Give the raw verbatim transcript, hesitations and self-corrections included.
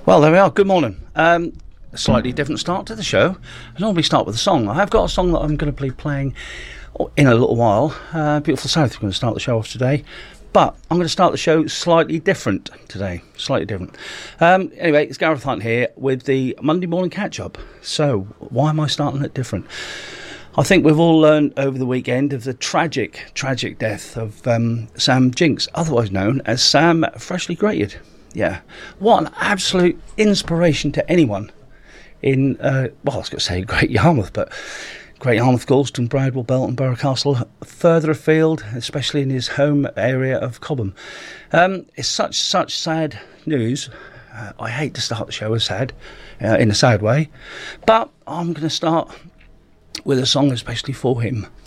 Well, there we are. Good morning. Um, a slightly different start to the show. I normally start with a song. I have got a song that I'm going to be playing in a little while. Uh, Beautiful South, we're going to start the show off today. But I'm going to start the show slightly different today. Slightly different. Um, anyway, it's Gareth Hunt here with the Monday morning catch-up. So, why am I starting it different? I think we've all learned over the weekend of the tragic, tragic death of um, Sam Jinks, otherwise known as Sam Freshly Grated. Yeah. What an absolute inspiration to anyone in, uh, well, I was going to say Great Yarmouth, but Great Yarmouth, Galston, Bridewell, Belton, Borough Castle, further afield, especially in his home area of Cobham. Um, it's such, such sad news. Uh, I hate to start the show as sad, uh, in a sad way, but I'm going to start with a song especially for him.